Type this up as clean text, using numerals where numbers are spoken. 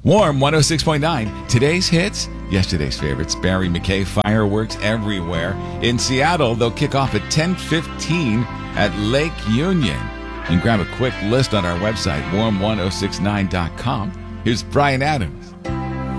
Warm 106.9. Today's hits, yesterday's favorites. Barry McKay, fireworks everywhere. In Seattle, they'll kick off at 10:15 at Lake Union. You can grab a quick list on our website, warm1069.com. Here's Brian Adams.